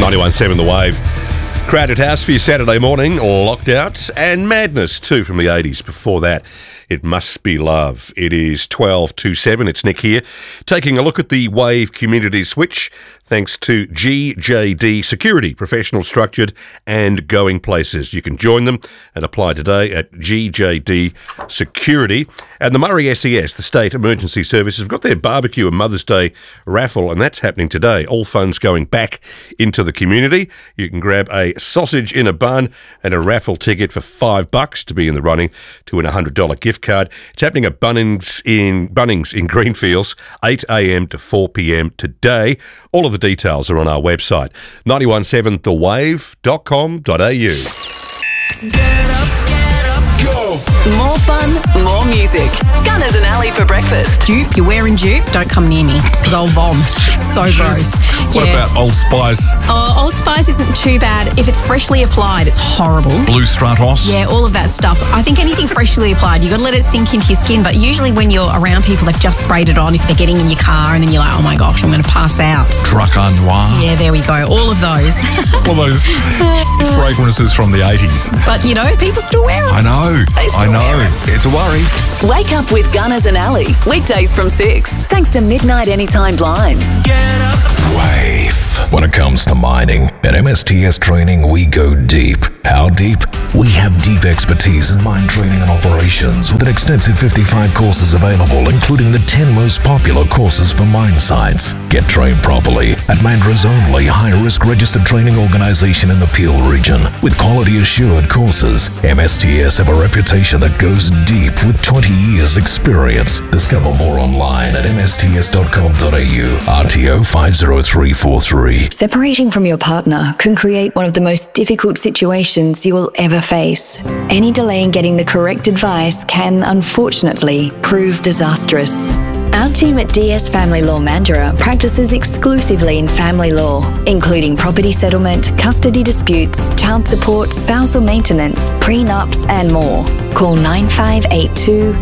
91.7 The Wave. Crowded house for your Saturday morning, Locked Out, and Madness too from the 80s. Before that, It Must Be Love. It is 12:27. It's Nick here, taking a look at the Wave Community Switch, thanks to GJD Security, professional, structured and going places. You can join them and apply today at GJD Security. And the Murray SES, the State Emergency Services, have got their barbecue and Mother's Day raffle, and that's happening today. All funds going back into the community. You can grab a sausage in a bun and a raffle ticket for $5 to be in the running to win a $100 gift card. It's happening at Bunnings in Greenfields, 8 a.m. to 4 p.m. today. All of the details are on our website, 917thewave.com.au. Get up, go! More fun, more music. Gunners and Ali for breakfast. Dupe, you're wearing dupe? Don't come near me, because I'll vom. So gross. What about Old Spice? Oh, Old Spice isn't too bad. If it's freshly applied, it's horrible. Blue Stratos? Yeah, all of that stuff. I think anything freshly applied, you've got to let it sink into your skin. But usually when you're around people, they've just sprayed it on if they're getting in your car, and then you're like, oh my gosh, I'm going to pass out. Dracar Noir? Yeah, there we go. All of those. All those fragrances from the 80s. But, you know, people still wear them. I know. Wear it. It's a worry. Wake up with Gunners and Ali. Weekdays from 6. Thanks to Midnight Anytime Blinds. Get up. Wave. When it comes to mining, at MSTS Training, we go deep. How deep? We have deep expertise in mine training and operations with an extensive 55 courses available, including the 10 most popular courses for mine sites. Get trained properly at Mandra's only high-risk registered training organization in the Peel region. With quality-assured courses, MSTS have a reputation that goes deep with 20 years experience. Discover more online at msts.com.au. RTO 50343. Separating from your partner can create one of the most difficult situations you will ever face. Any delay in getting the correct advice can, unfortunately, prove disastrous. Our team at DS Family Law Mandurah practices exclusively in family law, including property settlement, custody disputes, child support, spousal maintenance, prenups, and more. Call 9582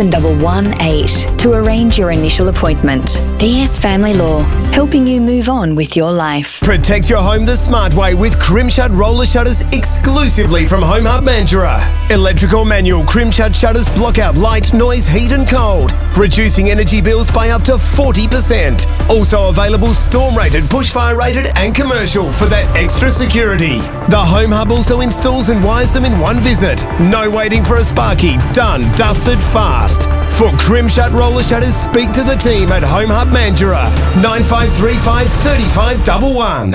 7118 to arrange your initial appointment. DS Family Law, helping you move on with your life. Protect your home the smart way with Crimshut roller shutters exclusively from Home Hub Mandurah. Electrical manual Crimshut shutters block out light, noise, heat and cold, reducing energy bills by up to 40%. Also available storm rated, bushfire rated and commercial for that extra security. The Home Hub also installs and wires them in one visit. No waiting for a sparky. Done, dusted, fast. For Crimshut roller shutters, speak to the team at Home Hub Mandurah, 9535 3511.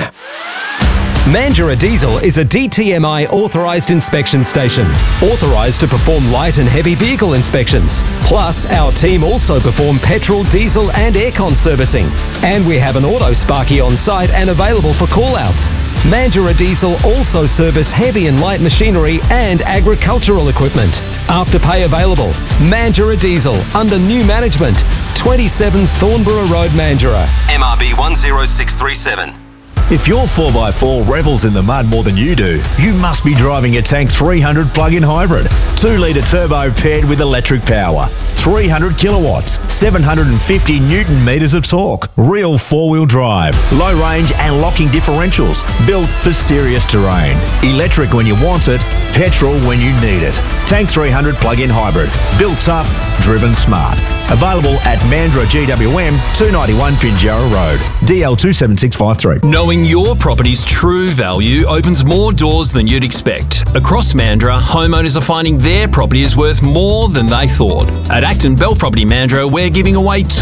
Mandurah Diesel is a DTMI authorised inspection station, authorised to perform light and heavy vehicle inspections. Plus, our team also perform petrol, diesel and aircon servicing. And we have an auto sparky on site and available for call-outs. Mandurah Diesel also service heavy and light machinery and agricultural equipment. Afterpay available. Mandurah Diesel, under new management. 27 Thornborough Road, Mandurah. MRB 10637. If your 4x4 revels in the mud more than you do, you must be driving a Tank 300 plug-in hybrid. 2-litre turbo paired with electric power. 300 kilowatts, 750 newton meters of torque. Real four-wheel drive. Low range and locking differentials. Built for serious terrain. Electric when you want it, petrol when you need it. Tank 300 plug-in hybrid. Built tough, driven smart. Available at Mandurah GWM, 291 Pinjarra Road. DL 27653. Knowing your property's true value opens more doors than you'd expect. Across Mandurah, homeowners are finding their property is worth more than they thought. At Acton Bell Property Mandurah, we're giving away 2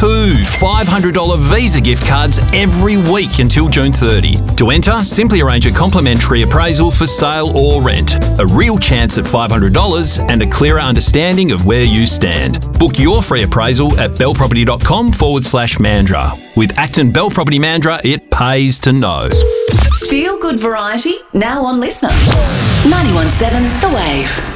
$500 Visa gift cards every week until June 30. To enter, simply arrange a complimentary appraisal for sale or rent. A real chance at $500 and a clearer understanding of where you stand. Book your free appraisal at bellproperty.com/Mandurah. With Acton Bell Property Mandurah, it pays to know. Feel good variety, now on Listener. 91.7 The Wave.